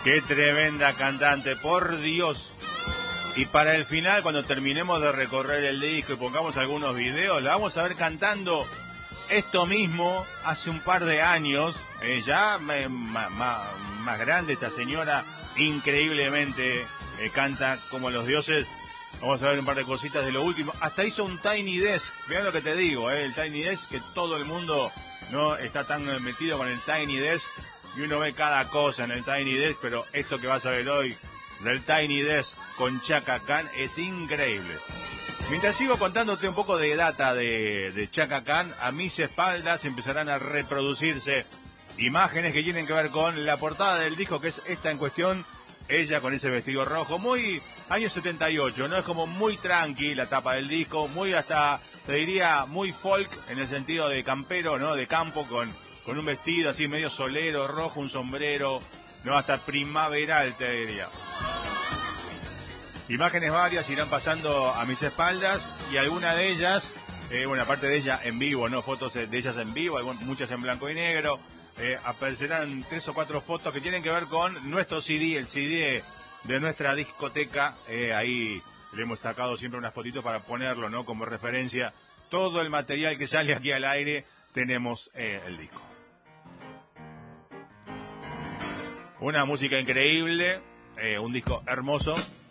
Qué tremenda cantante, por Dios. Y para el final, cuando terminemos de recorrer el disco y pongamos algunos videos, la vamos a ver cantando esto mismo hace un par de años. Ya más grande esta señora, increíblemente canta como los dioses. Vamos a ver un par de cositas de lo último. Hasta hizo un Tiny Desk. Mirá lo que te digo, el Tiny Desk, que todo el mundo no está tan metido con el Tiny Desk. Y uno ve cada cosa en el Tiny Desk, pero esto que vas a ver hoy del Tiny Desk con Chaka Khan es increíble. Mientras sigo contándote un poco de data de Chaka Khan, a mis espaldas empezarán a reproducirse imágenes que tienen que ver con la portada del disco, que es esta en cuestión. Ella con ese vestido rojo, muy años 78, ¿no? Es como muy tranqui la tapa del disco, muy hasta, te diría, muy folk en el sentido de campero, ¿no? De campo, con un vestido así medio solero, rojo, un sombrero, ¿no? Hasta primaveral, te diría. Imágenes varias irán pasando a mis espaldas y alguna de ellas, aparte de ella en vivo, ¿no? Fotos de ellas en vivo, muchas en blanco y negro. Aparecerán 3 o 4 fotos que tienen que ver con nuestro CD, el CD de nuestra discoteca. Ahí le hemos sacado siempre unas fotitos para ponerlo, ¿no? Como referencia. Todo el material que sale aquí al aire, tenemos el disco. Una música increíble, un disco hermoso.